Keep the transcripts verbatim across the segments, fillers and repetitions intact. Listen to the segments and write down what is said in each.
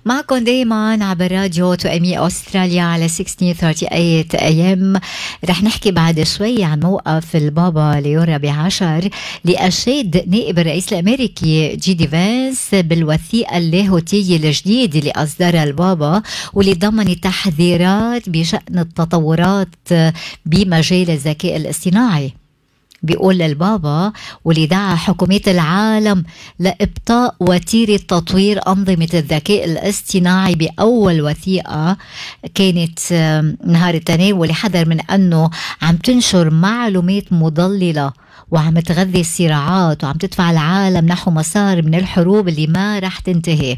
معكم دايما عبر راديو توأمي أستراليا على ستة عشر ثلاثة وثلاثين إيه إم. رح نحكي بعد شوي عن موقف البابا ليو الرابع عشر لأشاد نائب الرئيس الأمريكي جي دي فانس بالوثيقة اللاهوتية الجديدة اللي أصدرها البابا واللي ضمن تحذيرات بشأن التطورات بمجال الذكاء الاصطناعي. بيقول البابا واللي دعا حكومات العالم لإبطاء وتيرة تطوير أنظمة الذكاء الاصطناعي بأول وثيقة كانت نهار التناول، واللي حذر من أنه عم تنشر معلومات مضللة وعم تغذي الصراعات وعم تدفع العالم نحو مسار من الحروب اللي ما رح تنتهي.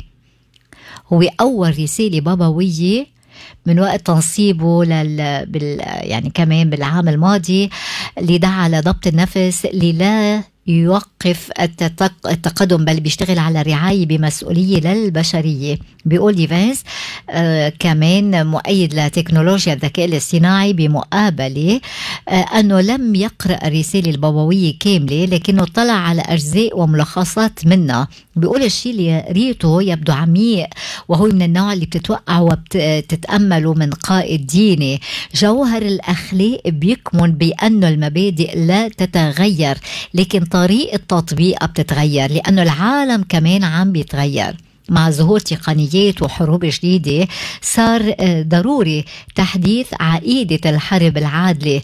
هو أول رسالة بابوية من وقت تنصيبه لل بال يعني كمان بالعام الماضي، اللي دعا لضبط النفس اللي لا يوقف التتق... التقدم، بل بيشتغل على رعاية بمسؤولية للبشرية. بيقول ديفانس آه كمان مؤيد لتكنولوجيا الذكاء الاصطناعي بمقابلة آه أنه لم يقرأ الرسالة البابوية كاملة، لكنه اطلع على أجزاء وملخصات منها. بيقول الشيء اللي قريته يبدو عميق، وهو من النوع اللي بتتوقع وبتتأمله من قائد ديني. جوهر الأخلاق بيكمن بأن المبادئ لا تتغير، لكن طريقة تطبيقها بتتغير، لأنه العالم كمان عم بيتغير. مع ظهور تقنيات وحروب جديدة صار ضروري تحديث عقيدة الحرب العادلة.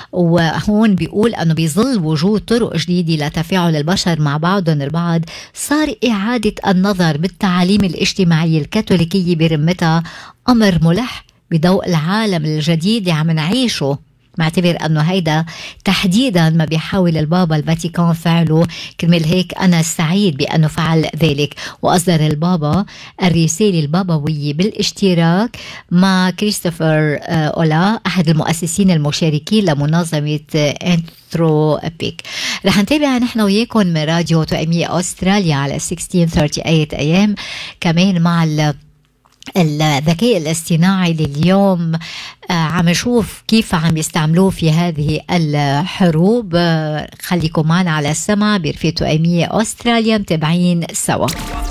وهون بيقول أنه بيظل وجود طرق جديدة لتفاعل البشر مع بعضهم البعض. صار إعادة النظر بالتعاليم الاجتماعية الكاثوليكية برمتها أمر ملح بضوء العالم الجديد اللي عم نعيشه. معتبر أنه هيدا تحديدا ما بيحاول البابا الفاتيكان فعله، كرمال هيك أنا سعيد بأنه فعل ذلك. وأصدر البابا الرسالة البابوية بالاشتراك مع كريستوفر أولا، أحد المؤسسين المشاركين لمنظمة أنثروبيك. رح نتابع نحن وياكم من راديو توأمي أستراليا على ستة عشر ثلاثة وثلاثين إيه إم كمان مع ال الذكاء الاصطناعي لليوم. آه عم نشوف كيف عم يستعملوه في هذه الحروب. آه خليكم معنا على السمع برفقة توأمية أستراليا، متابعين سوا.